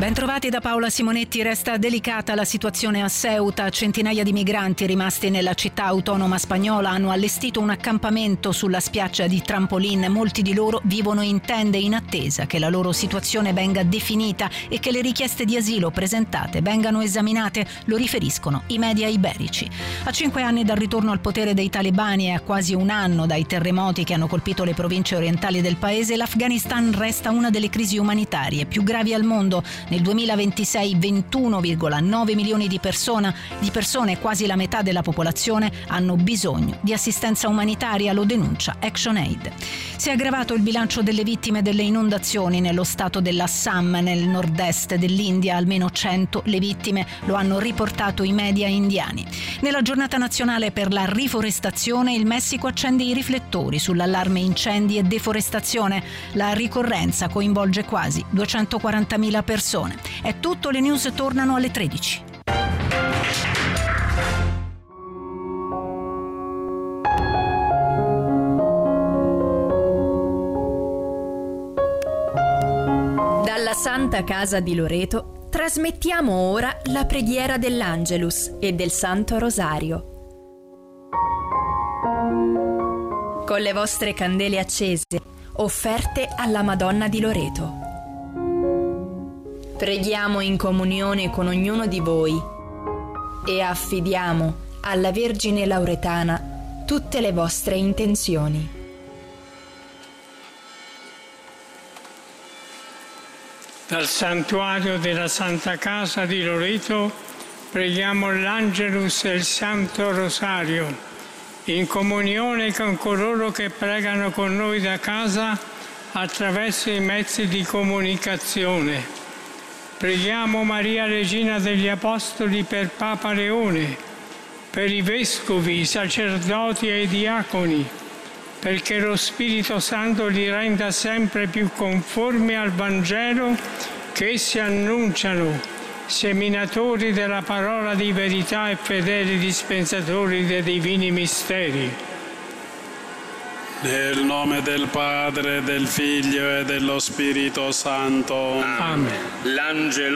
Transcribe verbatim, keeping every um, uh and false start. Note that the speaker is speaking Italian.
Bentrovati da Paola Simonetti. Resta delicata la situazione a Ceuta. Centinaia di migranti rimasti nella città autonoma spagnola hanno allestito un accampamento sulla spiaggia di Trampolín. Molti di loro vivono in tende in attesa che la loro situazione venga definita e che le richieste di asilo presentate vengano esaminate, lo riferiscono i media iberici. A cinque anni dal ritorno al potere dei talebani e a quasi un anno dai terremoti che hanno colpito le province orientali del paese, l'Afghanistan resta una delle crisi umanitarie più gravi al mondo. Nel duemilaventisei ventuno virgola nove milioni di persone, di persone, quasi la metà della popolazione, hanno bisogno di assistenza umanitaria, lo denuncia ActionAid. Si è aggravato il bilancio delle vittime delle inondazioni nello stato dell'Assam, nel nord-est dell'India. Almeno cento le vittime, lo hanno riportato i media indiani. Nella giornata nazionale per la riforestazione, il Messico accende i riflettori sull'allarme incendi e deforestazione. La ricorrenza coinvolge quasi duecentoquarantamila persone. È tutto, le news tornano alle tredici. Dalla Santa Casa di Loreto trasmettiamo ora la preghiera dell'Angelus e del Santo Rosario. Con le vostre candele accese, offerte alla Madonna di Loreto. Preghiamo in comunione con ognuno di voi e affidiamo alla Vergine Lauretana tutte le vostre intenzioni. Dal santuario della Santa Casa di Loreto preghiamo l'Angelus e il Santo Rosario, in comunione con coloro che pregano con noi da casa attraverso i mezzi di comunicazione. Preghiamo Maria Regina degli Apostoli per Papa Leone, per i vescovi, i sacerdoti e i diaconi, perché lo Spirito Santo li renda sempre più conformi al Vangelo che essi annunciano, seminatori della parola di verità e fedeli dispensatori dei divini misteri. Nel nome del Padre, del Figlio e dello Spirito Santo. Amen. L'angelo